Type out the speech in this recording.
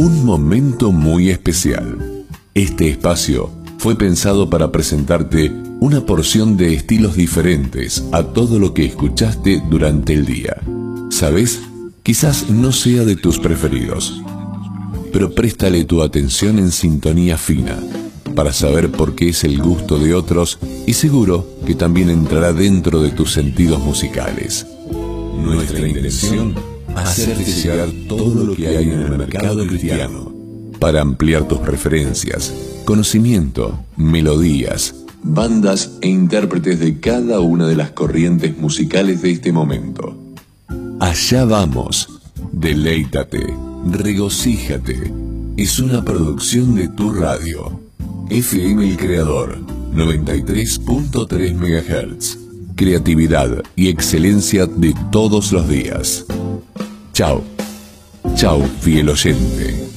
Un momento muy especial. Este espacio fue pensado para presentarte una porción de estilos diferentes a todo lo que escuchaste durante el día. ¿Sabes? Quizás no sea de tus preferidos, pero préstale tu atención en sintonía fina para saber por qué es el gusto de otros y seguro que también entrará dentro de tus sentidos musicales. Nuestra intención, hacerte llegar todo lo que hay en el mercado cristiano para ampliar tus preferencias, conocimiento, melodías, bandas e intérpretes de cada una de las corrientes musicales de este momento. Allá vamos, deleítate, regocíjate. Es una producción de tu radio. FM El Creador, 93.3 MHz. Creatividad y excelencia de todos los días. Chao. Chao, fiel oyente.